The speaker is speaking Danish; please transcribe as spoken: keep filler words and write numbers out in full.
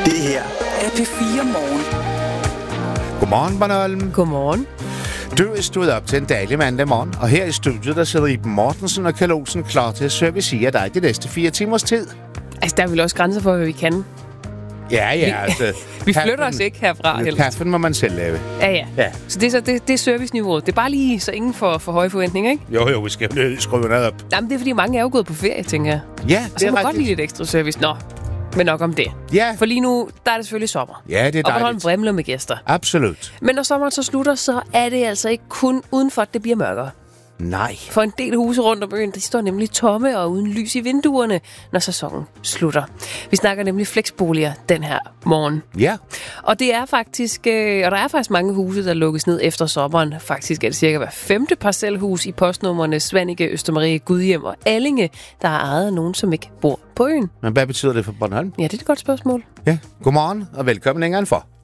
Det her er P fire Morgen. Godmorgen, Bornholm. Godmorgen. Du er stået op til en dejlig mandag morgen, og her i studiet, der sidder Iben Mortensen og Kjeld Olsen klar til at servicere dig de næste fire timers tid. Altså, der er vel også grænser for, hvad vi kan. Ja, ja, altså... Vi flytter os ikke herfra. Kaffen må man selv lave. Ja, ja. Ja. Så det er, så, det, det er serviceniveauet. Det er bare lige, så ingen får for høje forventninger, ikke? Jo, jo, vi skal jo skrue noget op. Jamen, det er fordi, mange er jo gået på ferie, tænker jeg. Ja, Og det så er må godt rigtigt. lide lidt ekstra service. Nå, men nok om det. Ja, For lige nu, der er det selvfølgelig sommer. ja, det er Og Bornholm dejligt. vrimler med gæster. Absolut. Men når sommeren så slutter, så er det altså ikke kun udenfor, at det bliver mørkere. Nej. For en del huse rundt om øen, de står nemlig tomme og uden lys i vinduerne, når sæsonen slutter. Vi snakker nemlig flexboliger den her morgen. Ja, Og det er faktisk, øh, og der er faktisk mange huse, der lukkes ned efter sommeren. Faktisk er det cirka hver femte parcelhus i postnummerne Svanike, Østermarie, Gudhjem og Allinge, der er ejet af nogen, som ikke bor på øen. men hvad betyder det for Bornholm? Ja, det er et godt spørgsmål. Ja, godmorgen og velkommen længere end for.